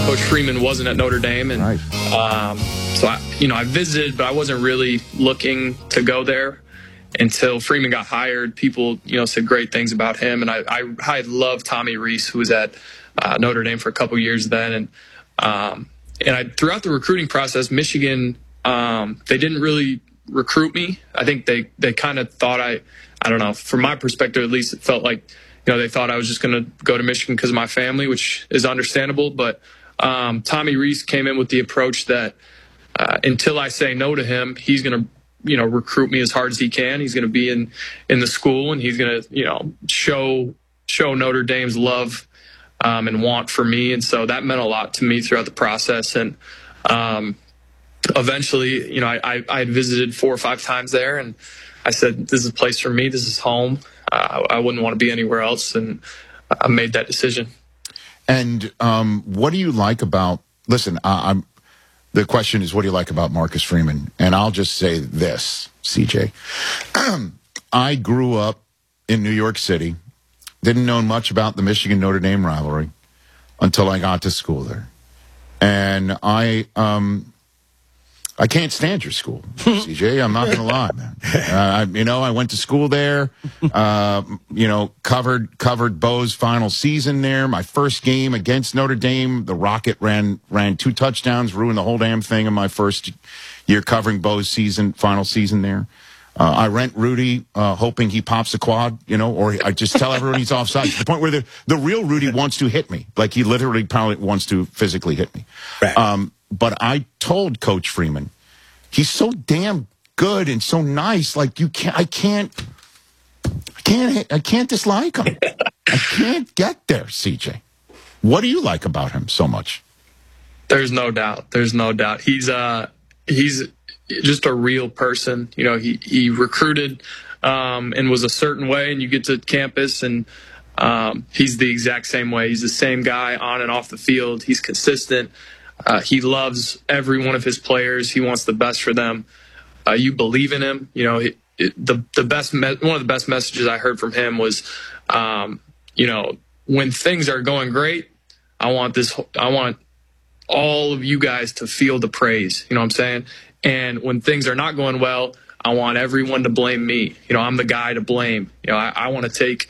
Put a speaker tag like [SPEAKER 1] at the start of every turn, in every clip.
[SPEAKER 1] Coach Freeman wasn't at Notre Dame, and so I visited, but I wasn't really looking to go there until Freeman got hired. People said great things about him, and I loved Tommy Rees, who was at Notre Dame for a couple years then, and throughout the recruiting process, Michigan they didn't really recruit me. I think they kind of thought I don't know, from my perspective at least, it felt like they thought I was just going to go to Michigan because of my family, which is understandable. But Tommy Rees came in with the approach that until I say no to him, he's going to recruit me as hard as he can. He's going to be in the school, and he's going to show Notre Dame's love and want for me. And so that meant a lot to me throughout the process. And eventually, I had visited 4 or 5 times there, and I said, this is a place for me. This is home. I wouldn't want to be anywhere else, and I made that decision.
[SPEAKER 2] And what do you like about – listen, the question is, what do you like about Marcus Freeman? And I'll just say this, CJ. I grew up in New York City, didn't know much about the Michigan-Notre Dame rivalry until I got to school there. And I can't stand your school, CJ. I'm not going to lie, man. I went to school there, covered Bo's final season there. My first game against Notre Dame, the Rocket ran 2 touchdowns, ruined the whole damn thing in my first year covering Bo's final season there. I rent Rudy, hoping he pops a quad, or I just tell everyone he's offside, to the point where the real Rudy wants to hit me. Like, he literally probably wants to physically hit me. Right. But I told Coach Freeman, he's so damn good and so nice. Like, I can't dislike him. I can't get there, CJ. What do you like about him so much?
[SPEAKER 1] There's no doubt. He's just a real person. He recruited and was a certain way, and you get to campus and he's the exact same way. He's the same guy on and off the field. He's consistent. He loves every one of his players. He wants the best for them. You believe in him. One of the best messages I heard from him was, when things are going great, I want all of you guys to feel the praise. You know what I'm saying? And when things are not going well, I want everyone to blame me. I'm the guy to blame. I want to take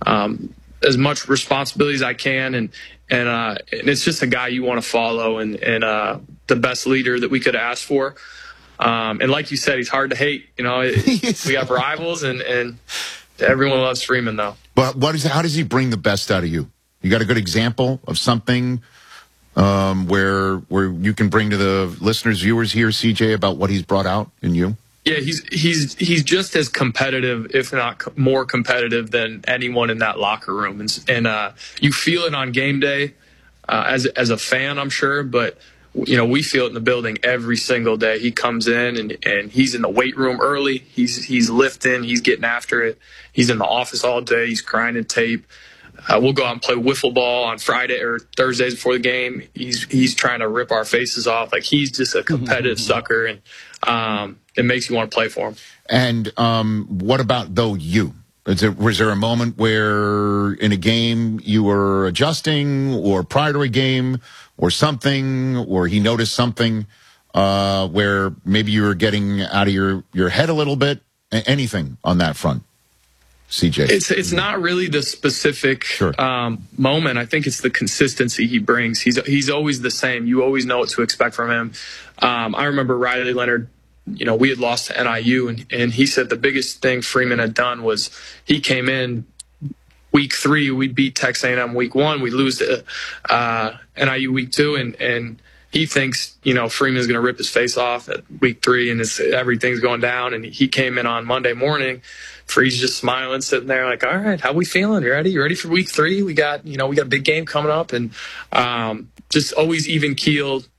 [SPEAKER 1] as much responsibility as I can, and it's just a guy you want to follow, and the best leader that we could ask for. And like you said, he's hard to hate. We have rivals, and everyone loves Freeman, though.
[SPEAKER 2] But how does he bring the best out of you? You got a good example of something where you can bring to the listeners, viewers here, CJ, about what he's brought out in you?
[SPEAKER 1] Yeah, he's just as competitive, if not more competitive, than anyone in that locker room, and you feel it on game day as a fan, I'm sure, but we feel it in the building every single day. He comes in and he's in the weight room early. He's lifting, he's getting after it. He's in the office all day. He's grinding tape. We'll go out and play wiffle ball on Friday or Thursdays before the game. He's trying to rip our faces off. Like, he's just a competitive sucker, and it makes you want to play for him. And
[SPEAKER 2] what about, though, you? Was there a moment where in a game you were adjusting, or prior to a game, or something, or he noticed something where maybe you were getting out of your head a little bit? Anything on that front, CJ?
[SPEAKER 1] It's not really the specific moment. I think it's the consistency he brings. He's always the same. You always know what to expect from him. I remember Riley Leonard, we had lost to NIU, and he said the biggest thing Freeman had done was he came in week 3, we beat Texas A&M week 1, we lose to NIU week 2, and he thinks, Freeman's going to rip his face off at week 3, and everything's going down. And he came in on Monday morning, Freeze just smiling, sitting there like, all right, how we feeling? You ready for week 3? We got a big game coming up, and just always even keeled.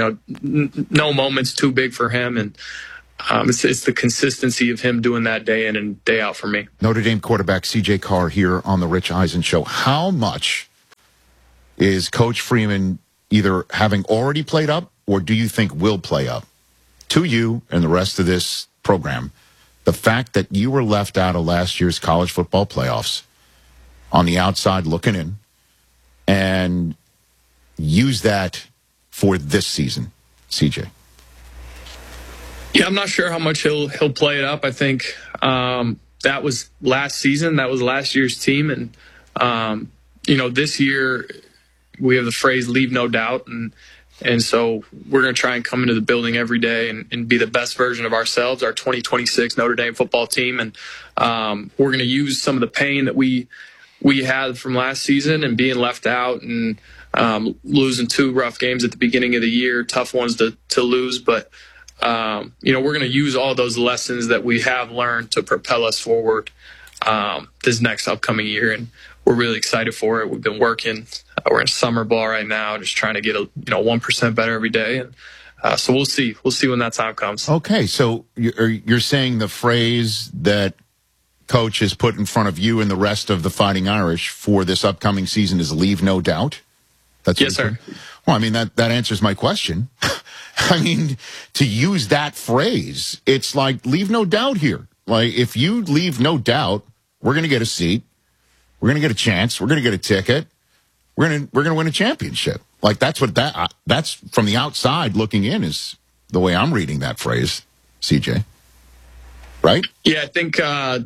[SPEAKER 1] No moment's too big for him, and it's the consistency of him doing that day in and day out for me.
[SPEAKER 2] Notre Dame quarterback CJ Carr here on the Rich Eisen Show. How much is Coach Freeman either having already played up, or do you think will play up to you and the rest of this program, the fact that you were left out of last year's college football playoffs on the outside looking in, and use that for this season, CJ?
[SPEAKER 1] Yeah, I'm not sure how much he'll play it up. I think that was last season. That was last year's team. And, this year we have the phrase leave no doubt. And so we're going to try and come into the building every day and be the best version of ourselves, our 2026 Notre Dame football team. And we're going to use some of the pain that we had from last season and being left out and losing 2 rough games at the beginning of the year, tough ones to lose. But, we're going to use all those lessons that we have learned to propel us forward this next upcoming year. And we're really excited for it. We've been working. We're in summer ball right now, just trying to get 1% better every day. And so we'll see. We'll see when that time comes.
[SPEAKER 2] Okay, so you're saying the phrase that Coach has put in front of you and the rest of the Fighting Irish for this upcoming season is leave no doubt? That's
[SPEAKER 1] yes, sir.
[SPEAKER 2] Well, I mean, that answers my question. I mean, to use that phrase, it's like leave no doubt here. Like, if you leave no doubt, we're going to get a seat. We're going to get a chance. We're going to get a ticket. We're going to win a championship. Like, that's from the outside looking in is the way I'm reading that phrase, CJ. Right?
[SPEAKER 1] Yeah, I think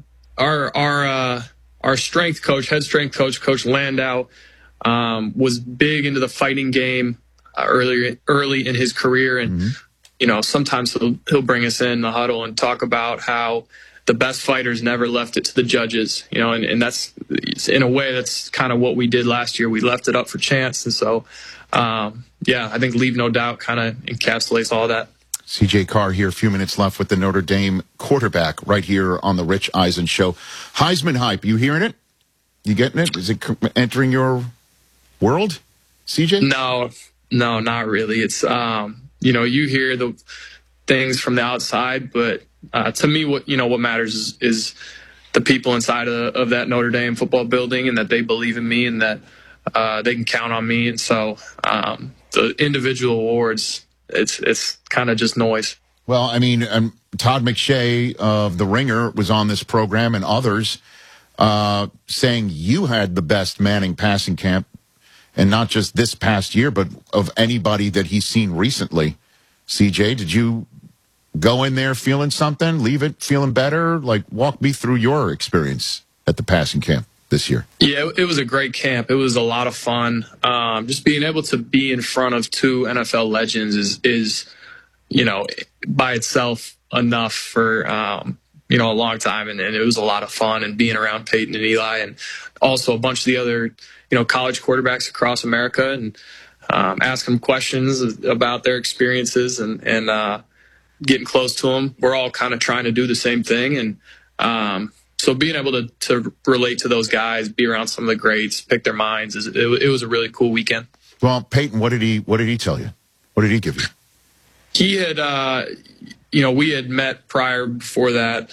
[SPEAKER 1] our strength coach, head strength coach, Coach Landau, was big into the fighting game early in his career. And, sometimes he'll bring us in the huddle and talk about how the best fighters never left it to the judges, and that's, in a way, that's kind of what we did last year. We left it up for chance. And so, I think leave no doubt kind of encapsulates all that.
[SPEAKER 2] CJ Carr here, a few minutes left with the Notre Dame quarterback right here on the Rich Eisen Show. Heisman hype, you hearing it? You getting it? Is it entering your world, CJ?
[SPEAKER 1] No, not really. It's, you hear the things from the outside, but to me, what matters is the people inside of that Notre Dame football building, and that they believe in me, and that they can count on me. And so the individual awards, it's kind of just noise.
[SPEAKER 2] Well, I mean, Todd McShay of The Ringer was on this program, and others saying you had the best Manning passing camp, and not just this past year, but of anybody that he's seen recently. CJ, did you go in there feeling something, leave it feeling better? Like, walk me through your experience at the passing camp this year.
[SPEAKER 1] Yeah, it was a great camp. It was a lot of fun. Just being able to be in front of 2 NFL legends is by itself enough for, a long time. And it was a lot of fun, and being around Peyton and Eli, and also a bunch of the other, college quarterbacks across America, and asking them questions about their experiences and getting close to them. We're all kind of trying to do the same thing. And so being able to relate to those guys, be around some of the greats, pick their minds, it was a really cool weekend.
[SPEAKER 2] Well, Peyton, what did he tell you? What did he give you?
[SPEAKER 1] He had, we had met before that,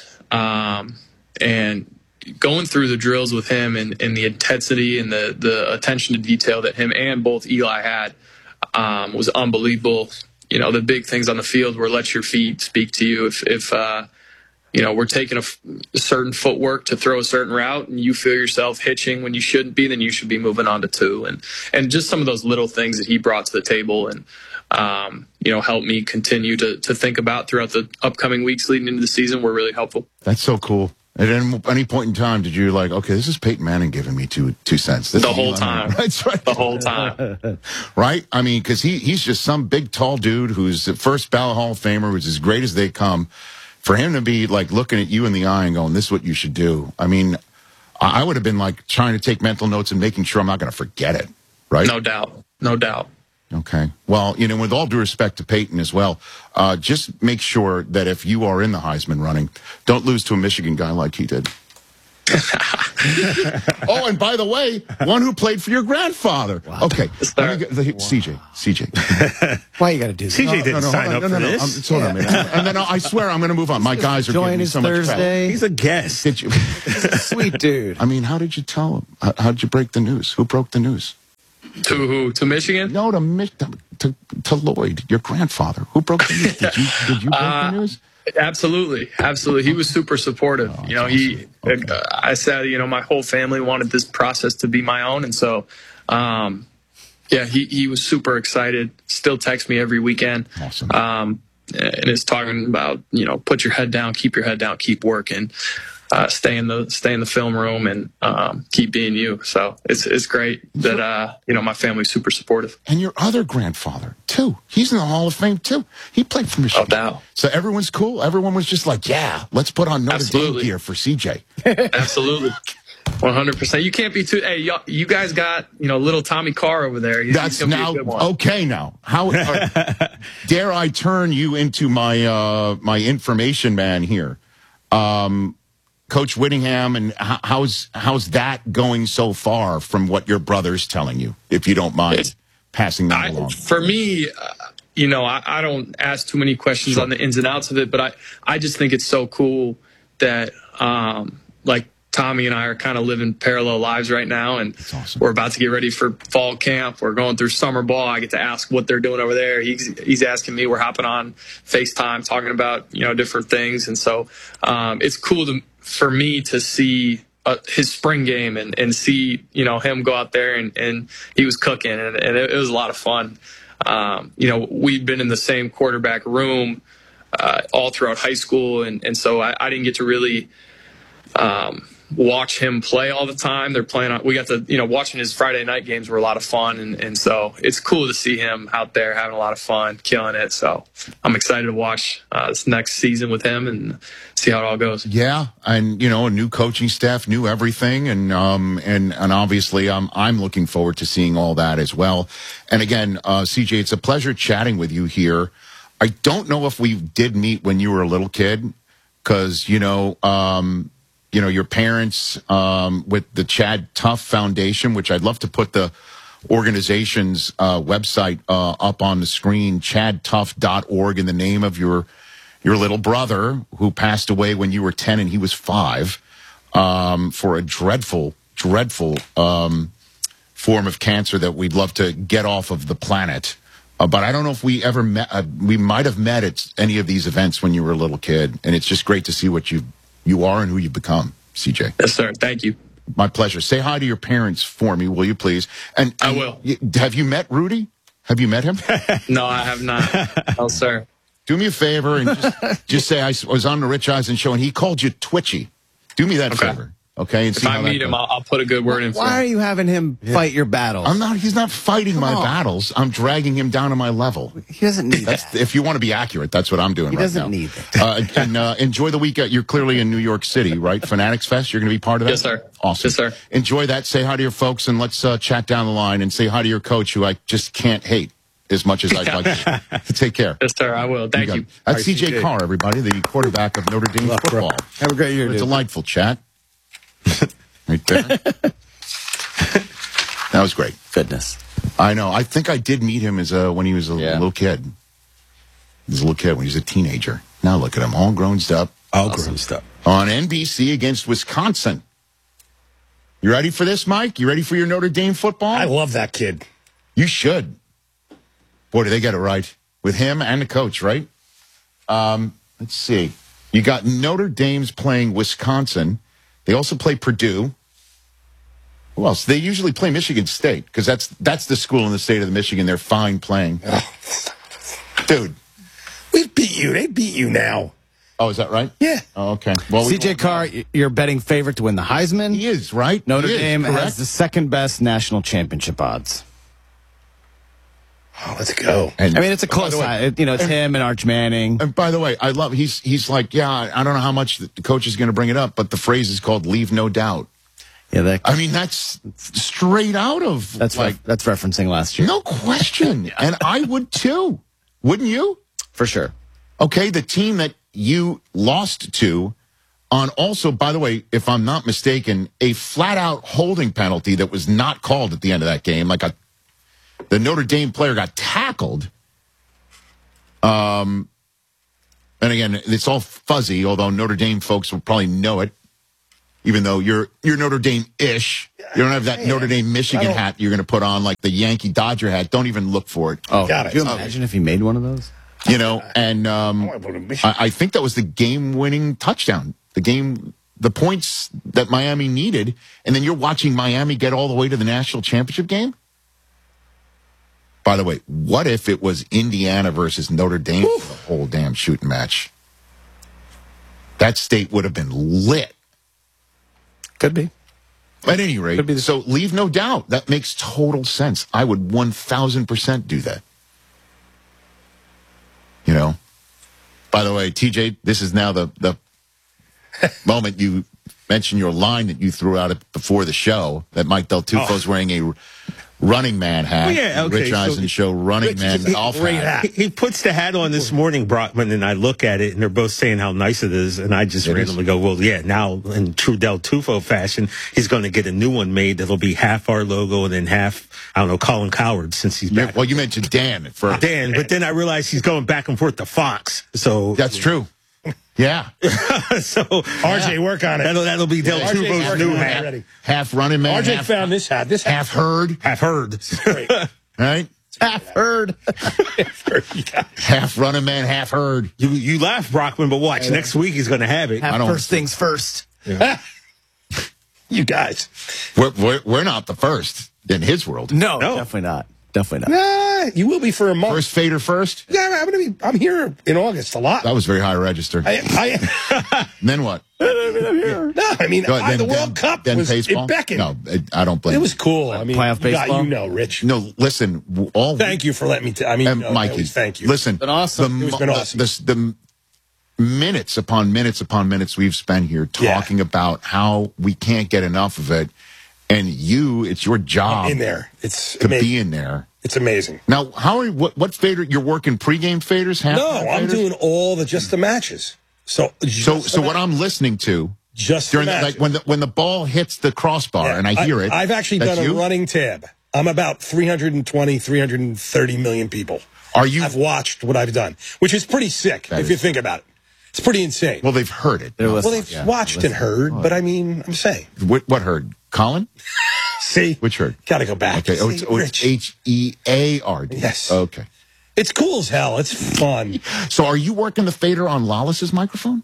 [SPEAKER 1] and going through the drills with him and the intensity and the attention to detail that him and both Eli had was unbelievable. The big things on the field were let your feet speak to you. If we're taking a certain footwork to throw a certain route and you feel yourself hitching when you shouldn't be, then you should be moving on to 2. And just some of those little things that he brought to the table and, helped me continue to think about throughout the upcoming weeks leading into the season were really helpful.
[SPEAKER 2] That's so cool. At any point in time, did you okay, this is Peyton Manning giving me two cents?
[SPEAKER 1] The whole time.
[SPEAKER 2] That's right.
[SPEAKER 1] The whole time.
[SPEAKER 2] Right? I mean, because he's just some big, tall dude who's the first ballot Hall of Famer, who's as great as they come. For him to be, looking at you in the eye and going, this is what you should do. I mean, I would have been, trying to take mental notes and making sure I'm not going to forget it. Right?
[SPEAKER 1] No doubt. No doubt.
[SPEAKER 2] Okay. Well, with all due respect to Peyton as well, just make sure that if you are in the Heisman running, don't lose to a Michigan guy like he did. Oh, and by the way, one who played for your grandfather. Wow. Okay. CJ.
[SPEAKER 3] Why you got to do that?
[SPEAKER 4] CJ didn't sign up for this.
[SPEAKER 2] Hold on a minute. And then I swear I'm going to move on. My guys are giving me so much
[SPEAKER 3] Thursday.
[SPEAKER 4] He's a guest.
[SPEAKER 2] Did you?
[SPEAKER 3] He's a sweet dude.
[SPEAKER 2] I mean, how did you tell him? How did you break the news? Who broke the news?
[SPEAKER 1] To who? To Michigan?
[SPEAKER 2] No, to Lloyd, your grandfather. Who broke the news? Did you break the news?
[SPEAKER 1] Absolutely. He was super supportive.
[SPEAKER 2] Awesome.
[SPEAKER 1] I said, my whole family wanted this process to be my own. And so, Yeah, he was super excited. Still texts me every weekend.
[SPEAKER 2] Awesome.
[SPEAKER 1] And is talking about, put your head down, keep your head down, keep working, stay in the film room, and keep being you. So it's great that my family's super supportive.
[SPEAKER 2] And your other grandfather too. He's in the Hall of Fame too. He played for Michigan.
[SPEAKER 1] No doubt.
[SPEAKER 2] So everyone's cool. Everyone was just like, yeah, let's put on Notre Dame gear for CJ.
[SPEAKER 1] Absolutely. 100%. You can't be too. Hey, you guys got little Tommy Carr over there.
[SPEAKER 2] That's now okay. Now, how dare I turn you into my my information man here, Coach Whittingham, and how's that going so far from what your brother's telling you? If you don't mind passing that along.
[SPEAKER 1] For me, I don't ask too many questions on the ins and outs of it, but I just think it's so cool that like Tommy and I are kind of living parallel lives right now, and awesome. We're about to get ready for fall camp. We're going through summer ball. I get to ask what they're doing over there. He's asking me. We're hopping on FaceTime, talking about different things, and so it's cool for me to see his spring game and see him go out there and he was cooking, and it was a lot of fun. We've been in the same quarterback room all throughout high school, and so I didn't get to really watch him play all the time. They're playing on. We got to, watching his Friday night games were a lot of fun, and so it's cool to see him out there having a lot of fun, killing it. So I'm excited to watch this next season with him and see how it all goes.
[SPEAKER 2] Yeah, and a new coaching staff, new everything, and obviously I'm looking forward to seeing all that as well. And again, CJ, it's a pleasure chatting with you here. I don't know if we did meet when you were a little kid, because your parents with the Chad Tuff Foundation, which I'd love to put the organization's website up on the screen, chadtuff.org, in the name of your little brother who passed away when you were 10 and he was 5 for a dreadful form of cancer that we'd love to get off of the planet. But I don't know if we ever met. We might have met at any of these events when you were a little kid, and it's just great to see what you are and who you've become, CJ.
[SPEAKER 1] Yes, sir. Thank you.
[SPEAKER 2] My pleasure. Say hi to your parents for me, will you please? And
[SPEAKER 1] I will.
[SPEAKER 2] Have you met Rudy? Have you met him?
[SPEAKER 1] No, I have not. Oh, sir.
[SPEAKER 2] Do me a favor and just say I was on the Rich Eisen show and he called you twitchy. Do me that favor. Okay, and
[SPEAKER 1] if I meet him, I'll put a good word in for him.
[SPEAKER 3] Why are you having him fight your battles?
[SPEAKER 2] He's not fighting my battles. I'm dragging him down to my level.
[SPEAKER 3] He doesn't need that.
[SPEAKER 2] If you want to be accurate, that's what I'm doing right now. He
[SPEAKER 3] doesn't need that.
[SPEAKER 2] And enjoy the weekend. You're clearly in New York City, right? Fanatics Fest, you're going to be part of that?
[SPEAKER 1] Yes, sir.
[SPEAKER 2] Awesome.
[SPEAKER 1] Yes, sir.
[SPEAKER 2] Enjoy that. Say hi to your folks, and let's chat down the line, and say hi to your coach, who I just can't hate as much as I'd like to. Take care.
[SPEAKER 1] Yes, sir, I will. Thank you.
[SPEAKER 2] That's CJ Carr, everybody, the quarterback of Notre Dame football.
[SPEAKER 3] Have a great year, dude.
[SPEAKER 2] Delightful chat. Right there. That was great.
[SPEAKER 3] Goodness.
[SPEAKER 2] I know. I think I did meet him when he was a little kid. He was a little kid when he was a teenager. Now look at him, all grown up.
[SPEAKER 3] All grown up.
[SPEAKER 2] On NBC against Wisconsin. You ready for this, Mike? You ready for your Notre Dame football?
[SPEAKER 4] I love that kid.
[SPEAKER 2] You should. Boy, do they get it right. With him and the coach, right? Let's see. You got Notre Dame's playing Wisconsin. They also play Purdue. Who else? They usually play Michigan State, because that's the school in the state of Michigan they're fine playing. Dude.
[SPEAKER 4] We beat you. They beat you now.
[SPEAKER 2] Oh, is that right?
[SPEAKER 4] Yeah.
[SPEAKER 2] Oh, okay. Well,
[SPEAKER 3] CJ Carr, you're betting favorite to win the Heisman.
[SPEAKER 2] He is, right?
[SPEAKER 3] Notre Dame has the second best national championship odds.
[SPEAKER 4] Oh, let's go.
[SPEAKER 2] And,
[SPEAKER 3] it's a close side. It's him and Arch Manning.
[SPEAKER 2] And by the way, I love, he's like, I don't know how much the coach is going to bring it up, but the phrase is called "leave no doubt."
[SPEAKER 3] Yeah,
[SPEAKER 2] that's straight out of
[SPEAKER 3] that's referencing last year.
[SPEAKER 2] No question. And I would too. Wouldn't you?
[SPEAKER 3] For sure.
[SPEAKER 2] Okay, the team that you lost to on also, by the way, if I'm not mistaken, a flat out holding penalty that was not called at the end of that game, the Notre Dame player got tackled. And again, it's all fuzzy, although Notre Dame folks will probably know it, even though you're Notre Dame-ish. You don't have that Notre Dame Michigan hat you're going to put on, like the Yankee Dodger hat. Don't even look for it.
[SPEAKER 3] Oh, could you imagine if he made one of those?
[SPEAKER 2] And I think that was the game-winning touchdown. The points that Miami needed, and then you're watching Miami get all the way to the national championship game? By the way, what if it was Indiana versus Notre Dame for the whole damn shooting match? That state would have been lit.
[SPEAKER 3] Could be.
[SPEAKER 2] At any rate, so leave no doubt. That makes total sense. I would 1,000% do that. You know? By the way, TJ, this is now the moment you mentioned your line that you threw out before the show, that Mike Del Tufo's wearing a Running Man hat. Rich Eisen show Running Man golf hat.
[SPEAKER 5] He puts the hat on this morning, Brockman, and I look at it, and they're both saying how nice it is, and I just randomly go, well, yeah, now in true Del Tufo fashion, he's going to get a new one made that'll be half our logo and then half, I don't know, Colin Cowherd, since he's back.
[SPEAKER 2] Well, you mentioned Dan at first.
[SPEAKER 5] Dan, but then I realized he's going back and forth to Fox. So
[SPEAKER 2] that's true. Yeah.
[SPEAKER 5] So
[SPEAKER 4] RJ, work on it.
[SPEAKER 5] That'll be Del Tufo's new hat.
[SPEAKER 2] Half Running Man.
[SPEAKER 4] RJ found this hat. This
[SPEAKER 2] half Herd.
[SPEAKER 5] Half Herd.
[SPEAKER 4] Great.
[SPEAKER 2] Right?
[SPEAKER 3] Half Herd.
[SPEAKER 2] Half Running Man, half Herd.
[SPEAKER 5] You laugh, Brockman, but watch. Next week he's going to have it.
[SPEAKER 3] First things first.
[SPEAKER 5] Yeah.
[SPEAKER 4] You guys.
[SPEAKER 2] We're not the first in his world.
[SPEAKER 3] No, definitely not. Definitely not.
[SPEAKER 4] Nah, you will be for a month.
[SPEAKER 2] First fader first?
[SPEAKER 4] Yeah, I'm here in August a lot.
[SPEAKER 2] That was very high register.
[SPEAKER 4] And
[SPEAKER 2] then what?
[SPEAKER 4] No, I mean, the World Cup was
[SPEAKER 2] baseball?
[SPEAKER 4] it beckoned.
[SPEAKER 2] No, I don't blame
[SPEAKER 4] it was cool. I mean,
[SPEAKER 3] playoff baseball?
[SPEAKER 4] Rich.
[SPEAKER 2] No, listen.
[SPEAKER 4] Thank you for letting me.
[SPEAKER 2] Mikey,
[SPEAKER 4] thank you.
[SPEAKER 2] Listen,
[SPEAKER 3] it's been awesome.
[SPEAKER 4] It's been awesome.
[SPEAKER 2] The minutes upon minutes upon minutes we've spent here talking about how we can't get enough of it, and it's your job
[SPEAKER 4] in there. It's
[SPEAKER 2] to
[SPEAKER 4] amazing.
[SPEAKER 2] be in there.
[SPEAKER 4] It's amazing.
[SPEAKER 2] Now, what fader you're working? Pregame faders?
[SPEAKER 4] I'm doing all the matches. So
[SPEAKER 2] what I'm listening to
[SPEAKER 4] just
[SPEAKER 2] during like when the ball hits the crossbar and I hear it.
[SPEAKER 4] I've actually done a running tab. I'm about 320, 330 million people. I've watched what I've done, which is pretty sick if you think about it. It's pretty insane.
[SPEAKER 2] Well, they've heard it.
[SPEAKER 4] They've watched and heard, but I mean, I'm saying.
[SPEAKER 2] What heard? Colin?
[SPEAKER 4] See?
[SPEAKER 2] Which herd?
[SPEAKER 4] Got to go back.
[SPEAKER 2] Okay. It's H-E-A-R-D.
[SPEAKER 4] Yes.
[SPEAKER 2] Okay.
[SPEAKER 4] It's cool as hell. It's fun.
[SPEAKER 2] So are you working the fader on Lawless's microphone?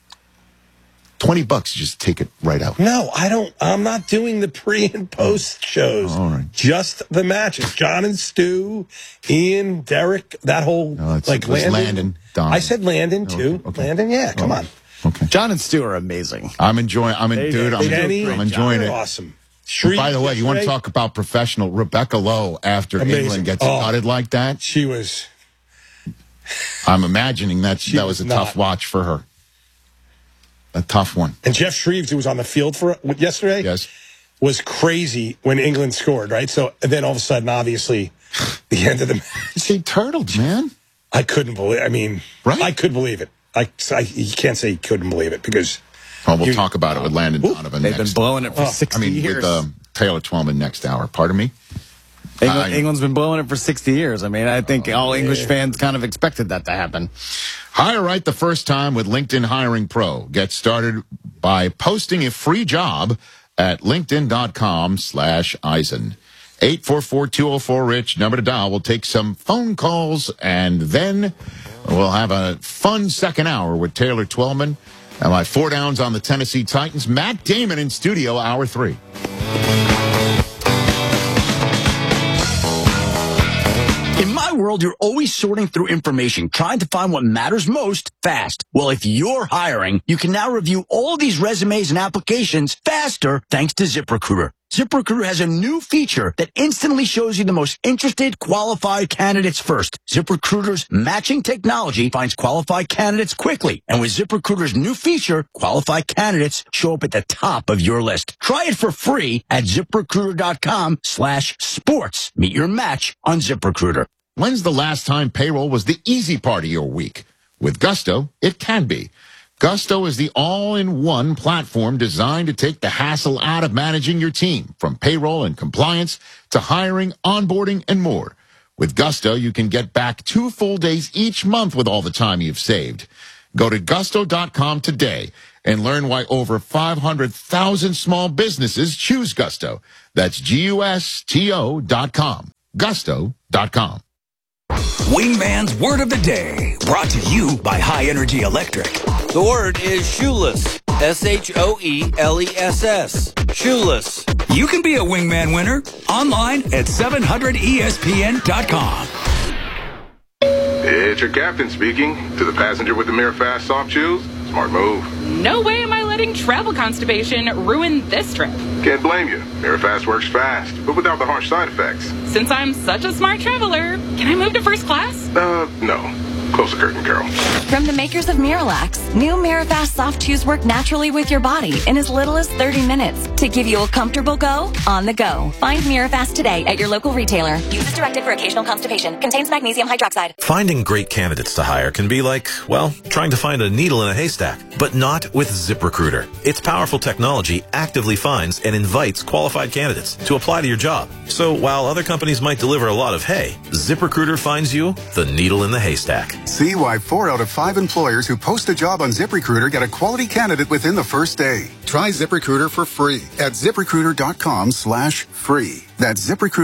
[SPEAKER 2] $20, just take it right out.
[SPEAKER 4] No, I don't. I'm not doing the pre and post shows.
[SPEAKER 2] All right.
[SPEAKER 4] Just the matches. John and Stu, Ian, Derek, that whole
[SPEAKER 2] Landon.
[SPEAKER 4] I said Landon too.
[SPEAKER 2] Okay.
[SPEAKER 4] Landon, yeah, come on.
[SPEAKER 2] Okay.
[SPEAKER 3] John and Stu are amazing.
[SPEAKER 2] I'm enjoying it.
[SPEAKER 4] Awesome.
[SPEAKER 2] By the way, you want to talk about professional? Rebecca Lowe, after England gets gutted like that,
[SPEAKER 4] she was.
[SPEAKER 2] I'm imagining that was a tough watch for her. A tough one.
[SPEAKER 4] And Jeff Shreves, who was on the field for yesterday, was crazy when England scored, right? So and then all of a sudden, obviously, the end of the match.
[SPEAKER 2] He turtled, man.
[SPEAKER 4] I couldn't believe it. I mean, I could believe it. You can't say you couldn't believe it because...
[SPEAKER 2] Well, we'll talk about it with Landon Donovan
[SPEAKER 3] They've been blowing it for 60 years.
[SPEAKER 2] With Taylor Twellman next hour. Pardon me?
[SPEAKER 3] England's been blowing it for 60 years. I mean, I think all English fans kind of expected that to happen.
[SPEAKER 2] Hire right the first time with LinkedIn Hiring Pro. Get started by posting a free job at linkedin.com/Eisen. 844-204-RICH, number to dial. We'll take some phone calls, and then we'll have a fun second hour with Taylor Twellman. And my 4 downs on the Tennessee Titans. Matt Damon in studio, hour 3.
[SPEAKER 6] In my world, you're always sorting through information, trying to find what matters most fast. Well, if you're hiring, you can now review all these resumes and applications faster thanks to ZipRecruiter. ZipRecruiter has a new feature that instantly shows you the most interested, qualified candidates first. ZipRecruiter's matching technology finds qualified candidates quickly. And with ZipRecruiter's new feature, qualified candidates show up at the top of your list. Try it for free at ZipRecruiter.com/sports. Meet your match on ZipRecruiter.
[SPEAKER 2] When's the last time payroll was the easy part of your week? With Gusto, it can be. Gusto is the all-in-one platform designed to take the hassle out of managing your team, from payroll and compliance to hiring, onboarding, and more. With Gusto, you can get back 2 full days each month with all the time you've saved. Go to gusto.com today and learn why over 500,000 small businesses choose Gusto. That's GUSTO.com. Gusto.com.
[SPEAKER 7] Wingman's Word of the Day, brought to you by High Energy Electric.
[SPEAKER 8] The word is shoeless. S-H-O-E-L-E-S-S. Shoeless.
[SPEAKER 7] You can be a Wingman winner online at 700ESPN.com.
[SPEAKER 8] It's your captain speaking. To the passenger with the Mirror Fast soft shoes, smart move.
[SPEAKER 9] No way am I letting travel constipation ruin this trip.
[SPEAKER 8] Can't blame you. Mirror Fast works fast, but without the harsh side effects.
[SPEAKER 9] Since I'm such a smart traveler, can I move to first class?
[SPEAKER 8] No. Close the curtain, Carol.
[SPEAKER 10] From the makers of Miralax, new Mirafast soft chews work naturally with your body in as little as 30 minutes to give you a comfortable go on the go. Find Mirafast today at your local retailer. Use as directed for occasional constipation. Contains magnesium hydroxide.
[SPEAKER 11] Finding great candidates to hire can be like, well, trying to find a needle in a haystack, but not with ZipRecruiter. Its powerful technology actively finds and invites qualified candidates to apply to your job. So while other companies might deliver a lot of hay, ZipRecruiter finds you the needle in the haystack.
[SPEAKER 12] See why 4 out of 5 employers who post a job on ZipRecruiter get a quality candidate within the first day. Try ZipRecruiter for free at ZipRecruiter.com/free. That's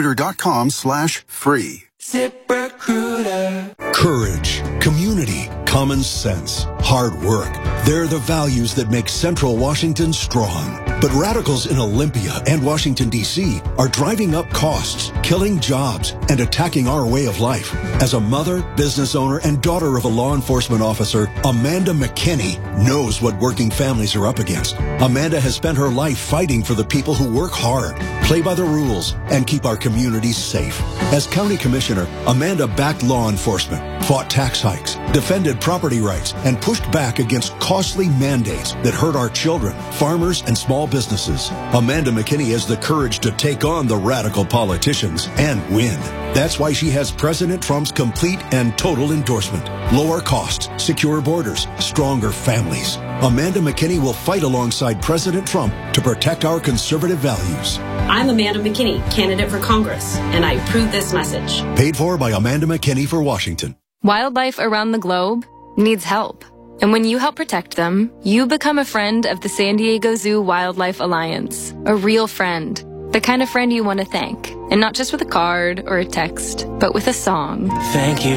[SPEAKER 12] ZipRecruiter.com/free.
[SPEAKER 13] ZipRecruiter. Courage, community, common sense, hard work. They're the values that make Central Washington strong. But radicals in Olympia and Washington, D.C. are driving up costs, killing jobs, and attacking our way of life. As a mother, business owner, and daughter of a law enforcement officer, Amanda McKinney knows what working families are up against. Amanda has spent her life fighting for the people who work hard, play by the rules, and keep our communities safe. As county commissioner, Amanda backed law enforcement, fought tax hikes, defended property rights, and pushed back against costly mandates that hurt our children, farmers, and small businesses. Amanda McKinney has the courage to take on the radical politicians and win. That's why she has President Trump's complete and total endorsement. Lower costs, secure borders, stronger families. Amanda McKinney will fight alongside President Trump to protect our conservative values.
[SPEAKER 14] I'm Amanda McKinney, candidate for Congress, and I approve this message.
[SPEAKER 13] Paid for by Amanda McKinney for Washington.
[SPEAKER 15] Wildlife around the globe needs help. And when you help protect them, you become a friend of the San Diego Zoo Wildlife Alliance. A real friend. The kind of friend you want to thank. And not just with a card or a text, but with a song.
[SPEAKER 16] Thank you